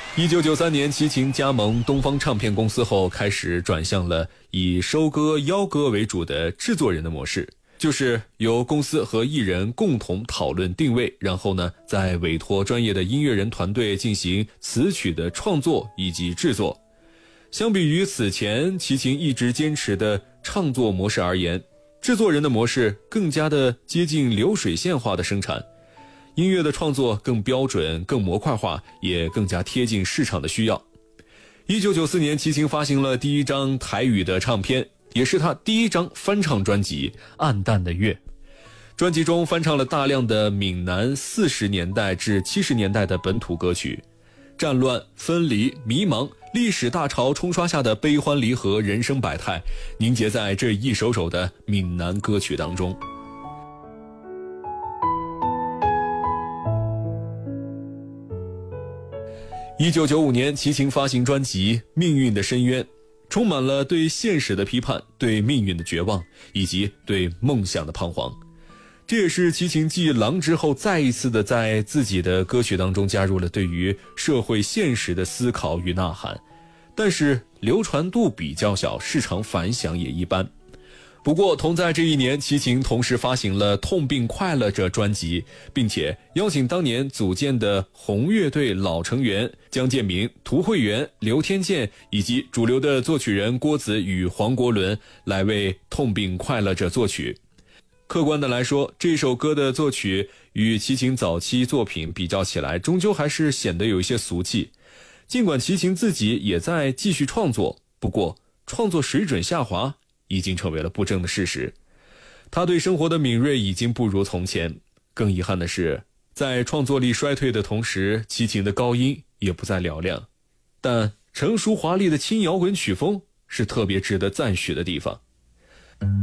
1993年，齐秦加盟东方唱片公司后，开始转向了以收歌邀歌为主的制作人的模式，就是由公司和艺人共同讨论定位，然后呢，再委托专业的音乐人团队进行词曲的创作以及制作。相比于此前齐秦一直坚持的唱作模式而言，制作人的模式更加的接近流水线化的生产，音乐的创作更标准、更模块化，也更加贴近市场的需要。1994年，齐秦发行了第一张台语的唱片，也是他第一张翻唱专辑《暗淡的月》。专辑中翻唱了大量的闽南40年代至70年代的本土歌曲，战乱、分离、迷茫，历史大潮冲刷下的悲欢离合、人生百态，凝结在这一首首的闽南歌曲当中。1995年，齐秦发行专辑《命运的深渊》，充满了对现实的批判、对命运的绝望，以及对梦想的彷徨。这也是齐秦继《狼》之后再一次的在自己的歌曲当中加入了对于社会现实的思考与呐喊，但是流传度比较小，市场反响也一般。不过同在这一年，齐秦同时发行了《痛并快乐着》专辑，并且邀请当年组建的红乐队老成员江建民、涂慧源、刘天健以及主流的作曲人郭子与黄国伦来为《痛并快乐着》作曲。客观的来说，这首歌的作曲与齐秦早期作品比较起来，终究还是显得有一些俗气。尽管齐秦自己也在继续创作，不过创作水准下滑已经成为了不争的事实。他对生活的敏锐已经不如从前。更遗憾的是，在创作力衰退的同时，齐秦的高音也不再嘹亮。但成熟华丽的轻摇滚曲风是特别值得赞许的地方。